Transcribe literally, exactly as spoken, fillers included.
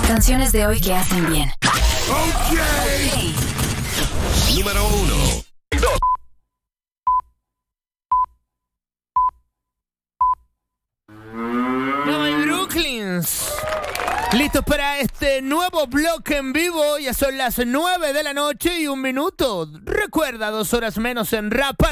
Canciones de hoy que hacen bien. Okay. Número uno. Dos. No hay Brooklyns. Listos para este nuevo bloque en vivo. Ya son las nueve de la noche y un minuto. Recuerda, dos horas menos en Rap